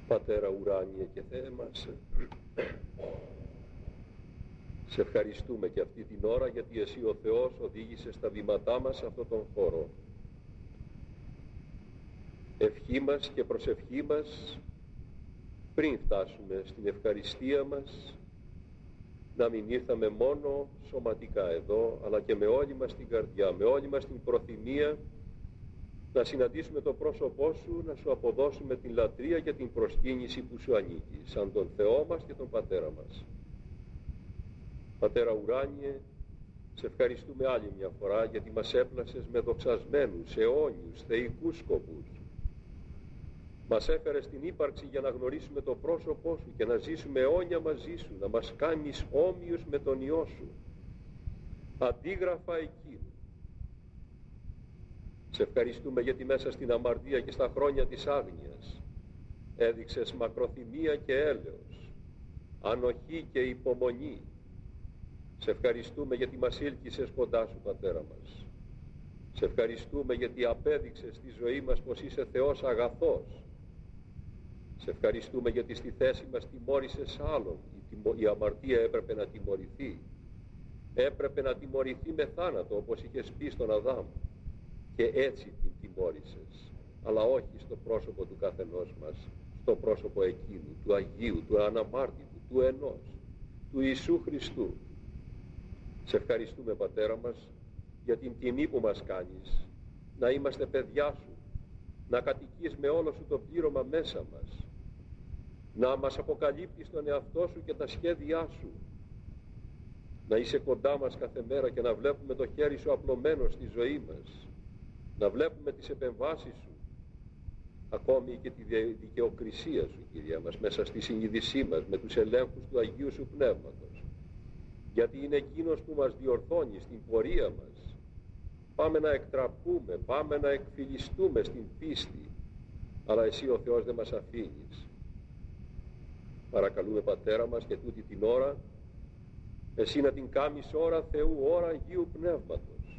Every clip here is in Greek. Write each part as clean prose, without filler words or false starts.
Πατέρα ουράνιε και Θεέ μας, σε ευχαριστούμε και αυτή την ώρα, γιατί εσύ ο Θεός οδήγησες τα βήματά μας σε αυτόν τον χώρο. Ευχή μας και προσευχή μας, πριν φτάσουμε στην ευχαριστία μας, να μην ήρθαμε μόνο σωματικά εδώ, αλλά και με όλη μας την καρδιά, με όλη μας την προθυμία να συναντήσουμε το πρόσωπό σου, να σου αποδώσουμε την λατρεία και την προσκύνηση που σου ανήκει, σαν τον Θεό μας και τον Πατέρα μας. Πατέρα ουράνιε, σε ευχαριστούμε άλλη μια φορά, γιατί μας έπλασες με δοξασμένους, αιώνιους, θεϊκούς σκοπούς. Μας έφερες στην ύπαρξη για να γνωρίσουμε το πρόσωπό σου και να ζήσουμε αιώνια μαζί σου, να μας κάνεις όμοιους με τον Υιό σου, αντίγραφα εκείνου. Σε ευχαριστούμε γιατί μέσα στην αμαρτία και στα χρόνια της άγνοιας έδειξες μακροθυμία και έλεος, ανοχή και υπομονή. Σε ευχαριστούμε γιατί μας ήλκησες κοντά σου, Πατέρα μας. Σε ευχαριστούμε γιατί απέδειξες στη ζωή μας πως είσαι Θεός αγαθός. Σε ευχαριστούμε γιατί στη θέση μας τιμώρησες άλλον. Η αμαρτία έπρεπε να τιμωρηθεί. Έπρεπε να τιμωρηθεί με θάνατο, όπως είχες πει στον Αδάμ. Και έτσι την τιμώρησες, αλλά όχι στο πρόσωπο του καθενός μας, στο πρόσωπο εκείνου, του Αγίου, του Αναμάρτητου, του Ενός, του Ιησού Χριστού. Σε ευχαριστούμε, Πατέρα μας, για την τιμή που μας κάνεις, να είμαστε παιδιά σου, να κατοικείς με όλο σου το πλήρωμα μέσα μας, να μας αποκαλύπτεις τον εαυτό σου και τα σχέδιά σου, να είσαι κοντά μας κάθε μέρα και να βλέπουμε το χέρι σου απλωμένο στη ζωή μας, να βλέπουμε τις επεμβάσεις σου, ακόμη και τη δικαιοκρισία σου, Κυρία μας, μέσα στη συνείδησή μας, με τους ελέγχους του Αγίου σου Πνεύματος, γιατί είναι εκείνος που μας διορθώνει στην πορεία μας. Πάμε να εκτραπούμε, πάμε να εκφυλιστούμε στην πίστη, αλλά εσύ ο Θεός δεν μας αφήνεις. Παρακαλούμε, Πατέρα μας, και τούτη την ώρα εσύ να την κάμεις ώρα Θεού, ώρα Αγίου Πνεύματος,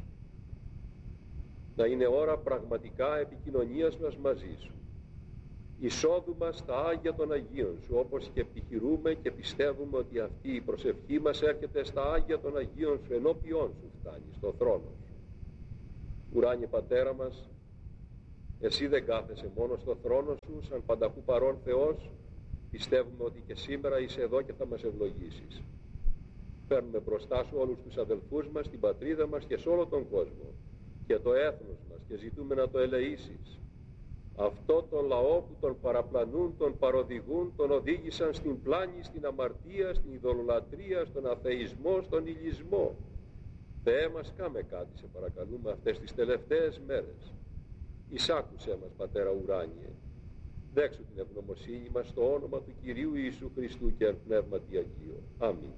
να είναι ώρα πραγματικά επικοινωνίας μας μαζί σου, εισόδου μας στα Άγια των Αγίων σου, όπως και επιχειρούμε και πιστεύουμε ότι αυτή η προσευχή μας έρχεται στα Άγια των Αγίων σου, ενώπιόν σου φτάνει, στο θρόνο σου. Ουράνιε Πατέρα μας, εσύ δεν κάθεσαι μόνο στο θρόνο σου σαν πανταχού παρών Θεός. Πιστεύουμε ότι και σήμερα είσαι εδώ και θα μας ευλογήσεις. Παίρνουμε μπροστά σου όλους τους αδελφούς μας, την πατρίδα μας και σε όλο τον κόσμο και το έθνος μας, και ζητούμε να το ελεήσεις. Αυτό τον λαό που τον παραπλανούν, τον παροδηγούν, τον οδήγησαν στην πλάνη, στην αμαρτία, στην ειδωλολατρία, στον αθεϊσμό, στον ηλισμό. Θεέ μας, κάμε κάτι, σε παρακαλούμε, αυτές τις τελευταίες μέρες. Εισάκουσέ μας, Πατέρα ουράνιε. Δέξου την ευγνωμοσύνη μας στο όνομα του Κυρίου Ιησού Χριστού και εν πνεύματι Αγίου. Αμήν.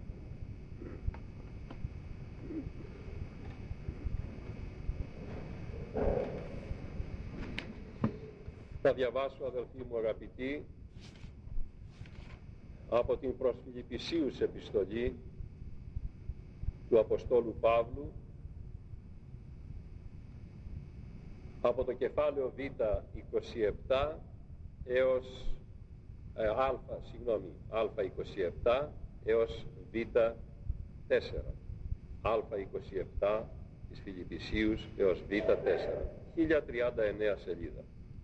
Θα διαβάσω, αδελφοί μου αγαπητοί, από την προς Φιλιππισίους επιστολή του Αποστόλου Παύλου, από το κεφάλαιο Β 27 έως Α 27 έως Β 4, Α 27 της Φιλιππισίους έως Β 4, 1039 σελίδα.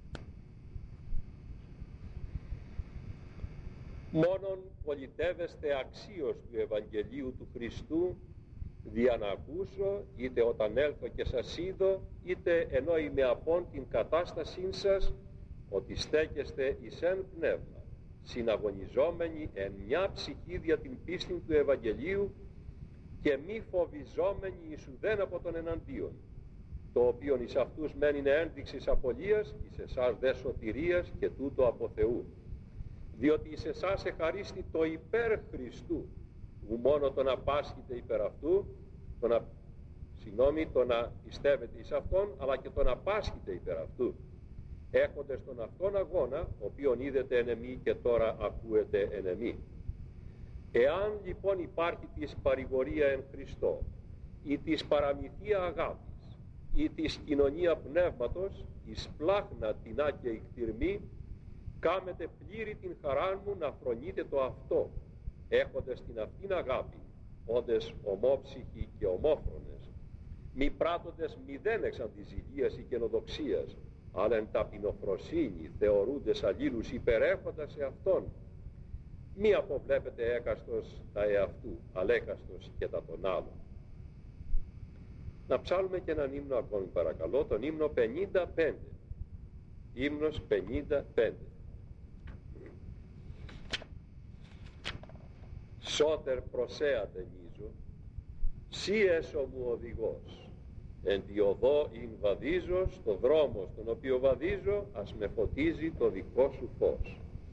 Μόνον πολιτεύεστε αξίως του Ευαγγελίου του Χριστού, δια να ακούσω, είτε όταν έλθω και σας είδω, είτε ενώ είμαι απόν την κατάστασή σας, ότι στέκεστε εις εν πνεύμα, συναγωνιζόμενοι εν μια ψυχή δια την πίστη του Ευαγγελίου, και μη φοβιζόμενοι εις ουδέν από τον εναντίον, το οποίον εις αυτούς μεν είναι ένδειξης απολίας, εις εσάς δε σωτηρίας, και τούτο από Θεού. Διότι εις εσάς εχαρίστη το υπέρ Χριστού, ου μόνο το να πάσχετε υπέρ αυτού, το να πιστεύετε εις αυτόν, αλλά και το να πάσχετε υπέρ αυτού, έχοντες τον αυτόν αγώνα, οποίον είδετε εν εμεί και τώρα ακούετε εν εμεί. Εάν λοιπόν υπάρχει της παρηγορία εν Χριστώ, ή της παραμυθία αγάπης, ή της κοινωνία πνεύματος, εις πλάχνα τεινά και εκτιρμή, Κάμετε πλήρη την χαρά μου να φρονείτε το αυτό, έχοντες την αυτήν αγάπη, όντες ομόψυχοι και ομόφρονες, μη πράττοντες μηδέν εξ αντιζηλίας ή καινοδοξίας, αλλά εν ταπεινοφροσύνη θεωρούντες αλλήλους υπερέχοντας σε αυτόν. Μη αποβλέπετε έκαστος τα εαυτού, αλέκαστος και τα των άλλων. Να ψάλουμε και έναν ύμνο ακόμη παρακαλώ, τον ύμνο 55. Ύμνος 55. Σώτερ προσέατε νίζω, σύ έσω μου οδηγός, εν τη οδό ειν βαδίζω, στο δρόμο στον οποίο βαδίζω, ας με φωτίζει το δικό σου φως.